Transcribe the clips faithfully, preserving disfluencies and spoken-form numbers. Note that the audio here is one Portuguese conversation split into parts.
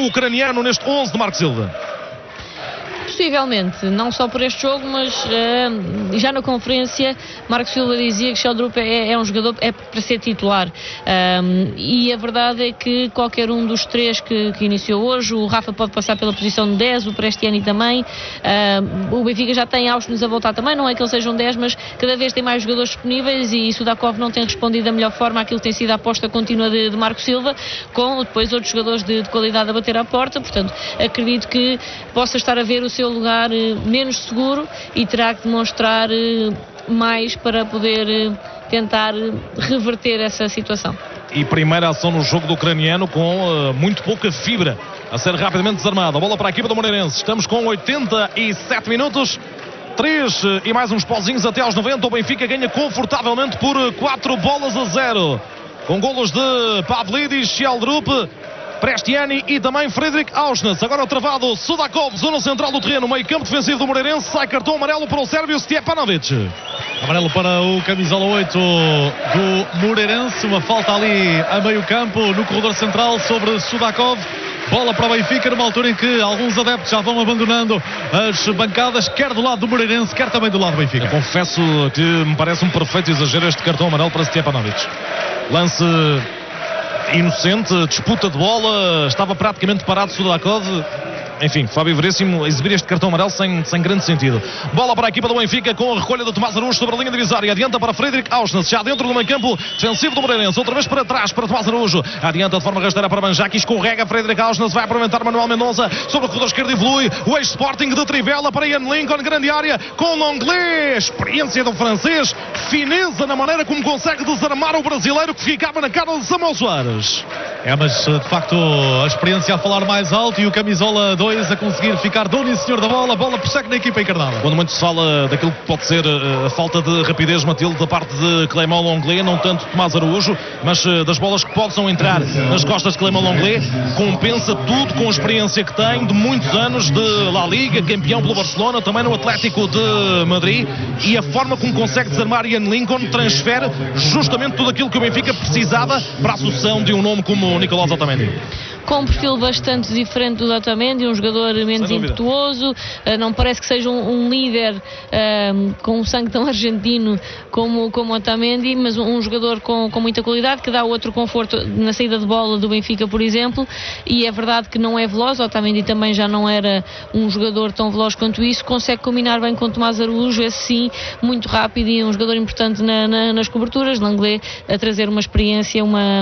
ucraniano neste onze de Marco Silva? Possivelmente, não só por este jogo, mas uh, já na conferência Marco Silva dizia que Sheldrup é, é um jogador é para ser titular, um, e a verdade é que qualquer um dos três que, que iniciou hoje, o Rafa pode passar pela posição de dez, o Prestiani também, uh, o Benfica já tem Auschwitz a voltar também, não é que eles sejam dez, mas cada vez tem mais jogadores disponíveis e Sudakov não tem respondido da melhor forma àquilo que tem sido a aposta contínua de, de Marco Silva, com depois outros jogadores de, de qualidade a bater à porta. Portanto, acredito que possa estar a ver o seu lugar uh, menos seguro e terá que demonstrar uh, mais para poder uh, tentar uh, reverter essa situação. E primeira ação no jogo do ucraniano com uh, muito pouca fibra a ser rapidamente desarmada. A bola para a equipa do Moreirense. Estamos com oitenta e sete minutos. três uh, e mais uns pauzinhos até aos noventa. O Benfica ganha confortavelmente por uh, quatro bolas a zero. Com golos de Pavlidis, Sheldrup, Prestiani e também Friedrich Auschwitz. Agora travado Sudakov, zona central do terreno, meio campo defensivo do Moreirense. Sai cartão amarelo para o sérvio Stjepanovic. Amarelo para o camisola oito do Moreirense. Uma falta ali a meio campo no corredor central sobre Sudakov. Bola para o Benfica numa altura em que alguns adeptos já vão abandonando as bancadas, quer do lado do Moreirense, quer também do lado do Benfica. Eu confesso que me parece um perfeito exagero este cartão amarelo para Stjepanovic. Lance inocente, disputa de bola, estava praticamente parado Sudakov. Enfim, Fábio Veríssimo exibir este cartão amarelo sem, sem grande sentido. Bola para a equipa do Benfica com a recolha do Tomás Araújo sobre a linha divisória. Adianta para Friedrich Auschwitz, já dentro do meio campo defensivo do Moreirense. Outra vez para trás para Tomás Araújo. Adianta de forma rasteira para Banjaki, escorrega Friedrich Auschwitz, vai aproveitar Manuel Mendonça sobre o corredor esquerdo, evolui o ex-Sporting de Trivela para Ian Lincoln, grande área com Longley, experiência do francês, fineza na maneira como consegue desarmar o brasileiro que ficava na cara de Samuel Soares. É, mas de facto a experiência a falar mais alto e o camisola dois a conseguir ficar dono e senhor da bola. A bola persegue na equipa encarnada. Quando muito se fala daquilo que pode ser a falta de rapidez, Matilde, da parte de Clément Longley, não tanto Tomás Araújo, mas das bolas que possam entrar nas costas de Clément Longley, compensa tudo com a experiência que tem de muitos anos de La Liga, campeão pelo Barcelona, também no Atlético de Madrid, e a forma como consegue desarmar Ian Lincoln transfere justamente tudo aquilo que o Benfica precisava para a sucessão de um nome como Nicolás Otamendi. Com um perfil bastante diferente do Otamendi, um jogador menos impetuoso, não parece que seja um, um líder um, com um sangue tão argentino como, como Otamendi, mas um, um jogador com, com muita qualidade, que dá outro conforto na saída de bola do Benfica, por exemplo, e é verdade que não é veloz. Otamendi também já não era um jogador tão veloz quanto isso, consegue combinar bem com Tomás Araújo, esse sim, muito rápido e um jogador importante na, na, nas coberturas. Langley a trazer uma experiência, uma,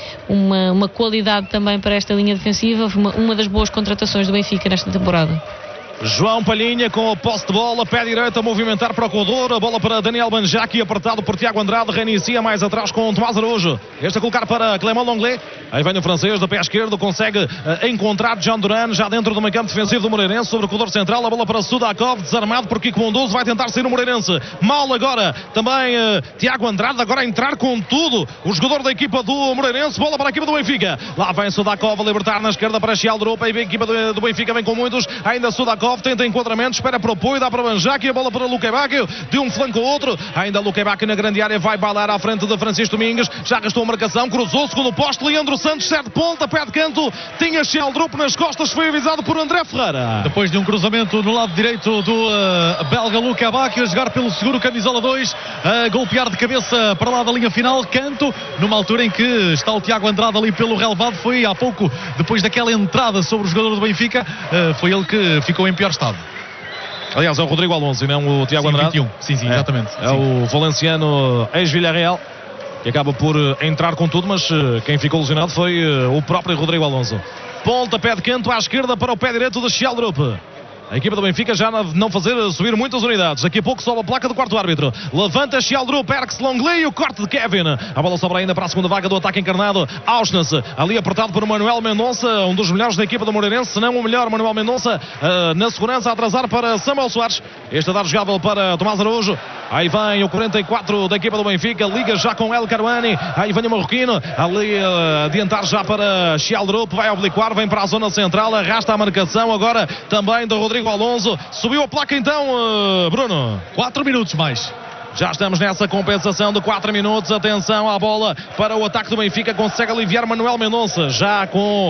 uma, uma qualidade também para esta linha defensiva, uma, uma das boas contratações do Benfica nesta temporada. João Palhinha com a posse de bola, pé direito a movimentar para o corredor, a bola para Daniel Banjaki, apertado por Tiago Andrade, reinicia mais atrás com Tomás Araújo. Este a colocar para Clément Longley, aí vem o francês do pé esquerdo, consegue uh, encontrar Jean Duran já dentro do meio campo defensivo do Moreirense, sobre o corredor central, a bola para Sudakov, desarmado por Kiko Bondoso, vai tentar sair o Moreirense, mal agora, também uh, Tiago Andrade, agora a entrar com tudo, o jogador da equipa do Moreirense, bola para a equipa do Benfica, lá vem Sudakov a libertar na esquerda para Sheldrup, aí vem a equipa do, do Benfica, vem com muitos, ainda Sudakov, tenta enquadramento, espera para o apoio, dá para Banjaki, a bola para Luquebaque, de um flanco ao outro, ainda Luquebaque na grande área, vai bailar à frente de Francisco Domingues, já gastou a marcação, cruzou, segundo posto, Leandro Santos, certo ponta, pé de canto, tinha Sheldrup nas costas, foi avisado por André Ferreira. Depois de um cruzamento no lado direito do uh, belga Luquebaque, a jogar pelo seguro camisola dois, a golpear de cabeça para lá da linha final, canto, numa altura em que está o Tiago Andrade ali pelo relevado, foi há pouco, depois daquela entrada sobre o jogador do Benfica, uh, foi ele que ficou em pior estado. Aliás, é o Rodrigo Alonso e não o Tiago Andrade. vinte e um. Sim, sim, exatamente. É, é o valenciano ex-Villarreal que acaba por entrar com tudo, mas quem ficou lesionado foi o próprio Rodrigo Alonso. Ponta, pé de canto à esquerda para o pé direito de Sheldrup. A equipa do Benfica já não fazer subir muitas unidades. Daqui a pouco sobe a placa do quarto árbitro. Levanta Sheldrup, Erx Longley, o corte de Kevin. A bola sobra ainda para a segunda vaga do ataque encarnado. Auschwitz, ali apertado por Manuel Mendonça, um dos melhores da equipa do Moreirense, se não o melhor. Manuel Mendonça uh, na segurança, a atrasar para Samuel Soares. Este a dar jogável para Tomás Araújo. Aí vem o quarenta e quatro da equipa do Benfica, liga já com El Karouani. Aí vem o marroquino, ali uh, adiantar já para Sheldrup, vai obliquar, vem para a zona central, arrasta a marcação agora também do Rodrigo Alonso. Subiu a placa então, uh, Bruno. quatro minutos mais. Já estamos nessa compensação de quatro minutos. Atenção à bola para o ataque do Benfica. Consegue aliviar Manuel Mendonça. Já com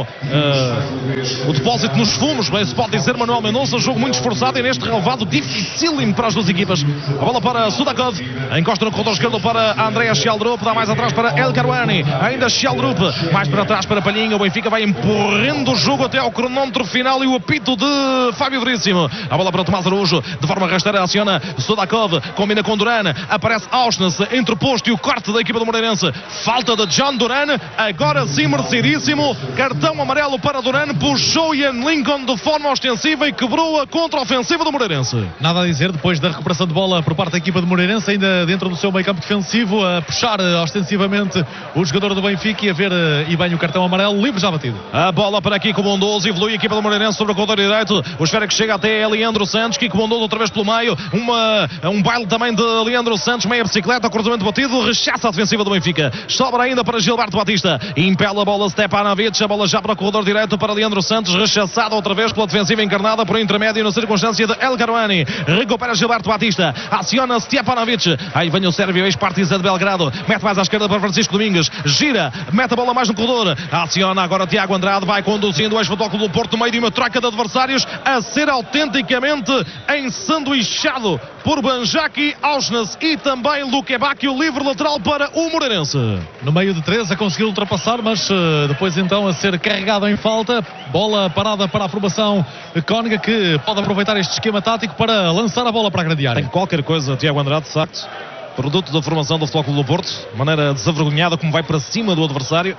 uh, o depósito nos fumos, bem se pode dizer. Manuel Mendonça, jogo muito esforçado e neste relevado dificílimo para as duas equipas. A bola para Sudakov. Encosta no corredor esquerdo para Andrea Sheldrup. Dá mais atrás para El Karouani. Ainda Sheldrup. Mais para trás para Palhinha. O Benfica vai empurrando o jogo até ao cronómetro final e o apito de Fábio Veríssimo. A bola para Tomás Araújo. De forma rasteira aciona Sudakov. Combina com Duran. Aparece Auschwitz entreposto e o corte da equipa do Moreirense. Falta de John Duran. Agora sim merecidíssimo. Cartão amarelo para Duran. Puxou Ian Lincoln de forma ostensiva e quebrou a contra-ofensiva do Moreirense. Nada a dizer depois da recuperação de bola por parte da equipa do Moreirense, ainda dentro do seu meio campo defensivo, a puxar ostensivamente o jogador do Benfica e a ver e bem o cartão amarelo, livre já batido. A bola para Kiko Bondoso, evolui a equipa do Moreirense sobre o corredor direito. O esfera que chega até é Leandro Santos. Kiko Bondoso outra vez pelo meio. Uma, um baile também de Leandro Santos, meia bicicleta, cruzamento batido, rechaça a defensiva do Benfica. Sobra ainda para Gilberto Batista. Impela a bola Stepanovic, a bola já para o corredor direito para Leandro Santos, rechaçada outra vez pela defensiva encarnada por intermédio na circunstância de El Karouani. Recupera Gilberto Batista, aciona Stepanovic. Aí vem o Sérvio, ex-Partizan de Belgrado. Mete mais à esquerda para Francisco Domingues. Gira, mete a bola mais no corredor. Aciona agora Tiago Andrade, vai conduzindo o ex-Futebol Clube do Porto no meio de uma troca de adversários a ser autenticamente ensanduichado por Banjaki, Auschwitz e também Lukebakio, livre lateral para o Moreirense. No meio de três a conseguir ultrapassar, mas uh, depois então a ser carregado em falta. Bola parada para a formação Cóniga, que pode aproveitar este esquema tático para lançar a bola para a grande área. Tem qualquer coisa, Tiago Andrade, de facto. Produto da formação do Futebol Clube do Porto. Maneira desavergonhada como vai para cima do adversário.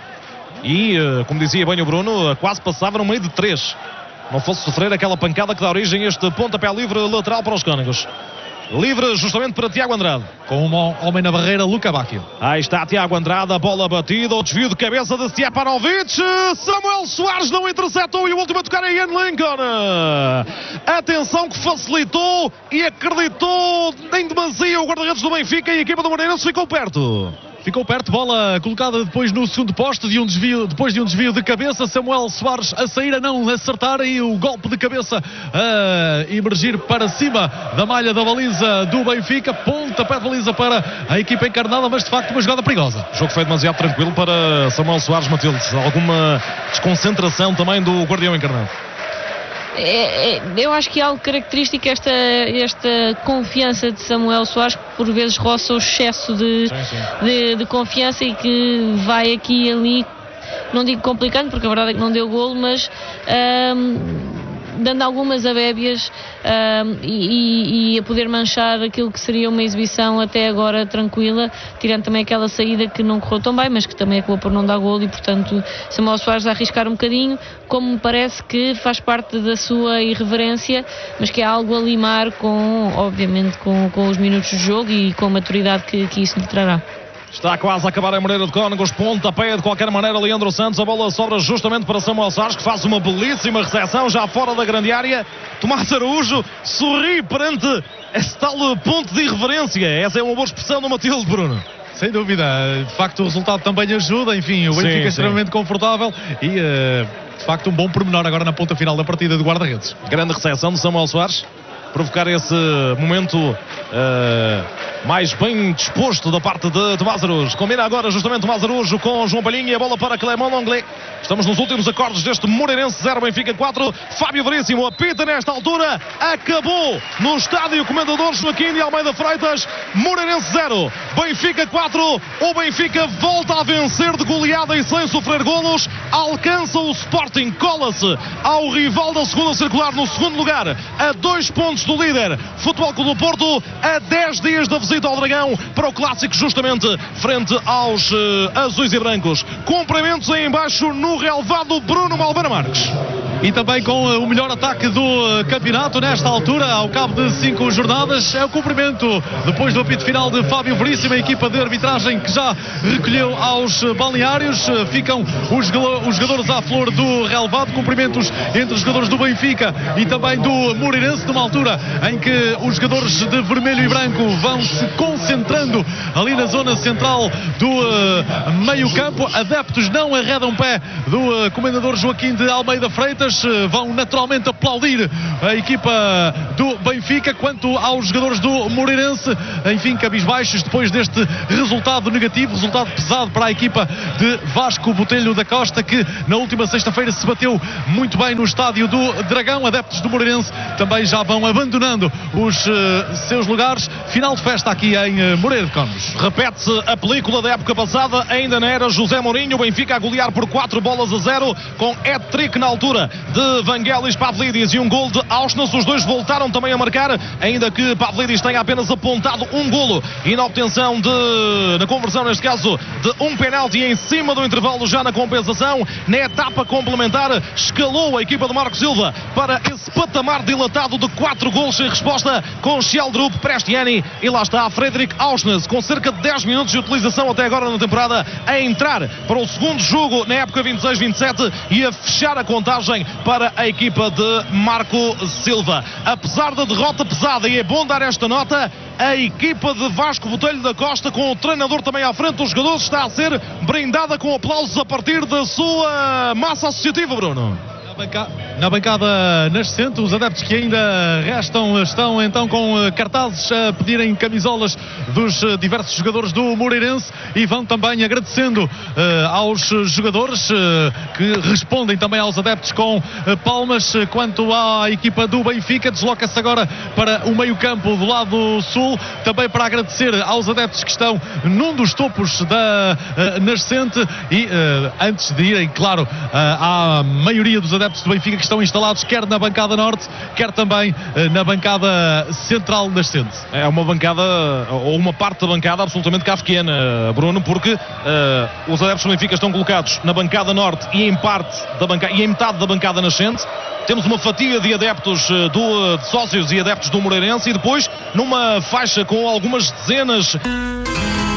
E, uh, como dizia bem o Bruno, quase passava no meio de três. Não fosse sofrer aquela pancada que dá origem a este pontapé livre lateral para os Cónigos. Livre justamente para Tiago Andrade. Com um homem na barreira, Lukebakio. Aí está Tiago Andrade, a bola batida, o desvio de cabeça de Stepanovic. Samuel Soares não interceptou e o último a tocar é Ian Lincoln. Atenção que facilitou e acreditou em demasia o guarda-redes do Benfica e a equipa do Moreirense ficou perto. Ficou perto, bola colocada depois no segundo poste, de um desvio, depois de um desvio de cabeça. Samuel Soares a sair, a não acertar, e o golpe de cabeça a emergir para cima da malha da baliza do Benfica. Pontapé de baliza para a equipa encarnada, mas de facto uma jogada perigosa. O jogo foi demasiado tranquilo para Samuel Soares, Matilde. Alguma desconcentração também do guardião encarnado? É, é, eu acho que é algo característico esta, esta confiança de Samuel Soares, que por vezes roça o excesso de, sim, sim. de, de confiança e que vai aqui e ali, não digo complicando, porque a verdade é que não deu golo, mas hum, dando algumas abébias hum, e, e a poder manchar aquilo que seria uma exibição até agora tranquila, tirando também aquela saída que não correu tão bem, mas que também acabou por não dar golo, e portanto Samuel Soares a arriscar um bocadinho, como me parece que faz parte da sua irreverência, mas que é algo a limar com, obviamente, com, com os minutos de jogo e com a maturidade que, que isso lhe trará. Está quase a acabar a Moreira de Cónigos, pontapé de qualquer maneira Leandro Santos, a bola sobra justamente para Samuel Soares, que faz uma belíssima recepção já fora da grande área. Tomás Araújo sorri perante esse tal ponto de irreverência. Essa é uma boa expressão do Matilde, Bruno. Sem dúvida, de facto o resultado também ajuda, enfim, o Benfica é extremamente confortável e uh, de facto um bom pormenor agora na ponta final da partida de guarda-redes. Grande recepção de Samuel Soares, provocar esse momento uh, mais bem disposto da parte de Tomás Araújo. Combina agora justamente Tomás Araújo com João Palhinha e a bola para Clément Lenglet. Estamos nos últimos acordes deste Moreirense zero, Benfica quatro. Fábio Veríssimo apita nesta altura. Acabou no estádio Comendador Joaquim de Almeida Freitas. Moreirense zero, Benfica quatro. O Benfica volta a vencer de goleada e sem sofrer golos. Alcança o Sporting, cola-se ao rival da segunda circular no segundo lugar, a dois pontos do líder Futebol Clube do Porto, a dez dias da visita ao Dragão para o clássico, justamente frente aos uh, azuis e brancos. Cumprimentos aí embaixo no relevado Bruno Malvana Marques. E também com uh, o melhor ataque do uh, campeonato nesta altura, ao cabo de cinco jornadas, é o cumprimento depois do apito final de Fábio Veríssimo, a equipa de arbitragem que já recolheu aos uh, balneários. Uh, ficam os, os jogadores à flor do relevado, cumprimentos entre os jogadores do Benfica e também do Moreirense, numa altura em que os jogadores de vermelho e branco vão se concentrando ali na zona central do uh, meio campo. Adeptos não arredam pé do uh, comendador Joaquim de Almeida Freitas. benfiquistas vão naturalmente aplaudir a equipa do Benfica. Quanto aos jogadores do Moreirense, enfim, cabisbaixos depois deste resultado negativo, resultado pesado para a equipa de Vasco Botelho da Costa, que na última sexta-feira se bateu muito bem no estádio do Dragão. Adeptos do Moreirense também já vão abandonando os uh, seus lugares. Final de festa aqui em uh, Moreira de Cónegos. Repete-se a película da época passada, ainda na era José Mourinho. O Benfica a golear por quatro bolas a zero, com hat-trick na altura de Vangelis, Pavlidis e um gol de Auschwitz. Os dois voltaram também a marcar, ainda que Pavlidis tenha apenas apontado um golo e na obtenção de, na conversão neste caso, de um penalti em cima do intervalo, já na compensação. Na etapa complementar escalou a equipa de Marco Silva para esse patamar dilatado de quatro golos em resposta, com Sheldrup, Prestiani e lá está Fredrik Auschwitz, com cerca de dez minutos de utilização até agora na temporada, a entrar para o segundo jogo na época vinte e seis vinte e sete e a fechar a contagem para a equipa de Marco Silva. Apesar da derrota pesada, e é bom dar esta nota, a equipa de Vasco Botelho da Costa, com o treinador também à frente dos jogadores, está a ser brindada com aplausos a partir da sua massa associativa, Bruno. Na bancada nascente, os adeptos que ainda restam estão então com cartazes a pedirem camisolas dos diversos jogadores do Moreirense e vão também agradecendo uh, aos jogadores uh, que respondem também aos adeptos com uh, palmas. Quanto à equipa do Benfica, desloca-se agora para o meio-campo do lado sul, também para agradecer aos adeptos que estão num dos topos da uh, nascente e uh, antes de irem, claro, uh, à maioria dos adeptos do Benfica que estão instalados quer na bancada norte, quer também uh, na bancada central nascente. É uma bancada, ou uma parte da bancada absolutamente kafkiana, Bruno, porque uh, os adeptos do Benfica estão colocados na bancada norte e em parte da bancada, e em metade da bancada nascente. Temos uma fatia de adeptos uh, do, de sócios e adeptos do Moreirense, e depois numa faixa com algumas dezenas